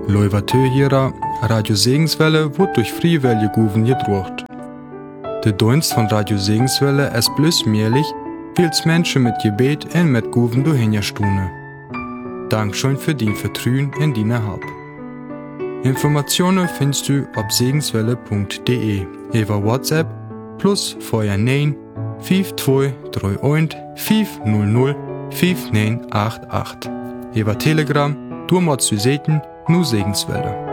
Leuvatö hierer, Radio Segenswelle wird durch Friewelle Guven gedruckt. Der Dienst von Radio Segenswelle ist bloß möglich, weil es Menschen mit Gebet und mit Guven durchhinterstune. Dankeschön für dein Vertrauen in deine Hab. Informationen findest du auf segenswelle.de über WhatsApp plus vorher 9 5231 500 5988. Über Telegram, du musst du sehen, nur Segenswelle.